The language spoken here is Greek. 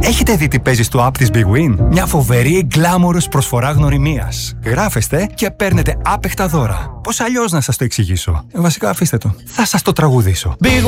Έχετε δει τι παίζει στο app της Big Win? Μια φοβερή γκλάμορος προσφορά γνωριμίας. Γράφεστε και παίρνετε άπεχτα δώρα. Πώς αλλιώς να σας το εξηγήσω? Βασικά αφήστε το. Θα σας το τραγουδήσω.